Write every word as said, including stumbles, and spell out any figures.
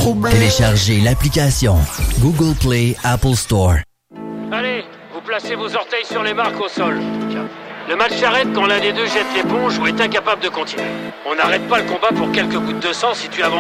troublé. Téléchargez l'application Google Play, Apple Store. Allez, vous placez vos orteils sur les marques au sol. Le match s'arrête quand l'un des deux jette l'éponge ou est incapable de continuer. On n'arrête pas le combat pour quelques gouttes de sang si tu avances.